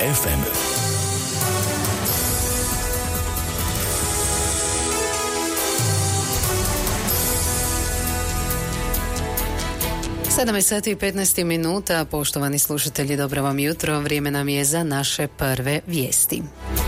FM. 7:15, poštovani slušatelji, dobro vam jutro. Vrijeme nam je za naše prve vijesti.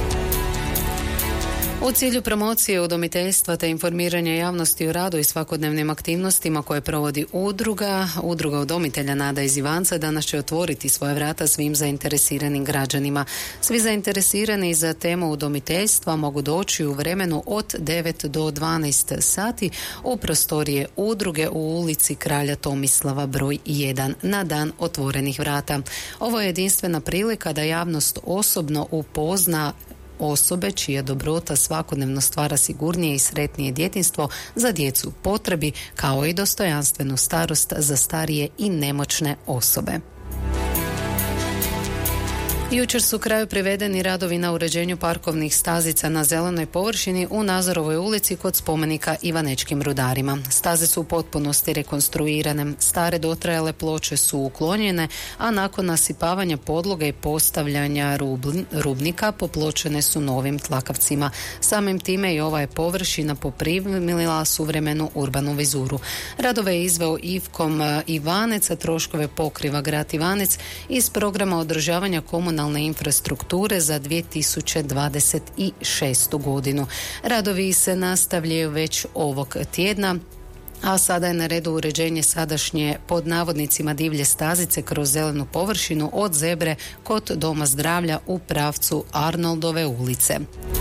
U cilju promocije udomiteljstva te informiranja javnosti o radu i svakodnevnim aktivnostima koje provodi Udruga udomitelja Nada iz Ivanca danas će otvoriti svoja vrata svim zainteresiranim građanima. Svi zainteresirani za temu udomiteljstva mogu doći u vremenu od 9 do 12 sati u prostorije Udruge u ulici Kralja Tomislava broj 1 na dan otvorenih vrata. Ovo je jedinstvena prilika da javnost osobno upozna osobe čija dobrota svakodnevno stvara sigurnije i sretnije djetinjstvo za djecu u potrebi, kao i dostojanstvenu starost za starije i nemoćne osobe. Jučer su kraju privedeni radovi na uređenju parkovnih stazica na zelenoj površini u Nazorovoj ulici kod spomenika Ivanečkim rudarima. Staze su u potpunosti rekonstruirane, stare dotrajale ploče su uklonjene, a nakon nasipavanja podloge i postavljanja rubnika popločene su novim tlakavcima. Samim time i ova je površina poprimila suvremenu urbanu vizuru. Radove je izveo Ivkom Ivanec, a troškove pokriva grad Ivanec iz programa održavanja komunalne infrastrukture za 2026. godinu. Radovi se nastavljaju već ovog tjedna, a sada je na redu uređenje sadašnje pod navodnicima divlje stazice kroz zelenu površinu od Zebre kod Doma zdravlja u pravcu Arnoldove ulice.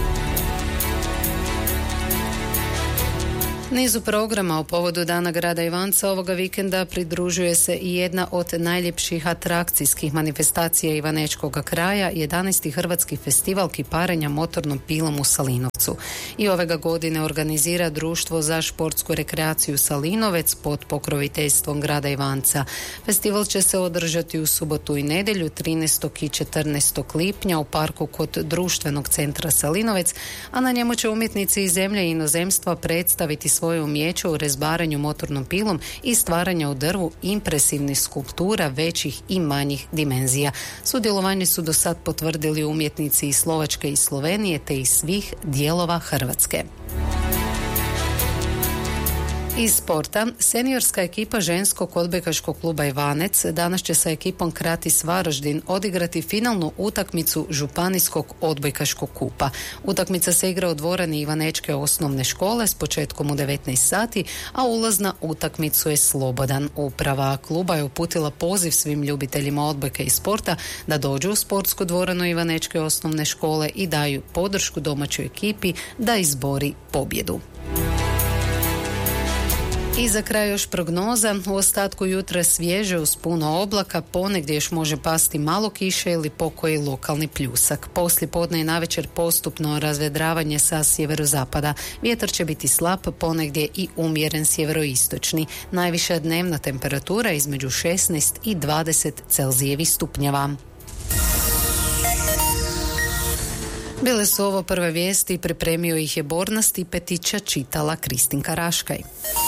Nizu programa u povodu Dana grada Ivanca ovoga vikenda pridružuje se i jedna od najljepših atrakcijskih manifestacija Ivanečkog kraja, 11. Hrvatski festival kiparenja motornom pilom u Salinovcu. I ove ga godine organizira Društvo za športsku rekreaciju Salinovec pod pokroviteljstvom grada Ivanca. Festival će se održati u subotu i nedjelju 13. i 14. lipnja u parku kod Društvenog centra Salinovec, a na njemu će umjetnici iz zemlje i inozemstva predstaviti svoje umijeće u rezbaranju motornom pilom i stvaranja u drvu impresivnih skulptura većih i manjih dimenzija. Sudjelovanje su do sad potvrdili umjetnici iz Slovačke i Slovenije te iz svih dijelova Hrvatske. Iz sporta, seniorska ekipa ženskog odbojkaškog kluba Ivanec danas će sa ekipom Kratis Varaždin odigrati finalnu utakmicu županijskog odbojkaškog kupa. Utakmica se igra u dvorani Ivanečke osnovne škole s početkom u 19 sati, a ulaz na utakmicu je slobodan. Uprava kluba je uputila poziv svim ljubiteljima odbojke i sporta da dođu u sportsku dvoranu Ivanečke osnovne škole i daju podršku domaćoj ekipi da izbori pobjedu. I za kraj još prognoza. U ostatku jutra svježe uz puno oblaka, ponegdje još može pasti malo kiše ili pokoji lokalni pljusak. Poslije podne i navečer postupno razvedravanje sa sjeverozapada. Vjetar će biti slab, ponegdje i umjeren sjeveroistočni. Najviša dnevna temperatura između 16 i 20 Celzijevih stupnjeva. Bile su ovo prve vijesti, pripremio ih je Borna Stipetića, čitala Kristinka Raškaj.